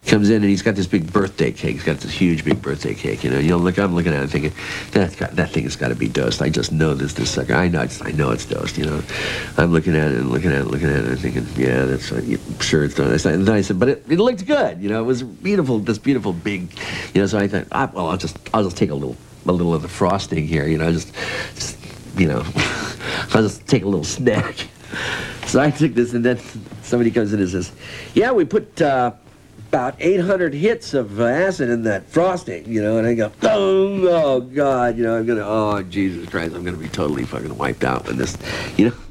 Comes in and he's got this big birthday cake. He's got this huge big birthday cake. I'm looking at it thinking, that thing has got to be dosed. I just know this sucker. I know it's dosed. I'm looking at it and looking at it and thinking, yeah, that's sure it's done. And then I said, but it looked good. It was beautiful. This beautiful big. So I thought, I'll just take a little of the frosting here. Just I'll just take a little snack. So I took this, and then somebody comes in and says, yeah, we put about 800 hits of acid in that frosting, and I go, oh God, I'm gonna, oh Jesus Christ, I'm gonna be totally fucking wiped out when this,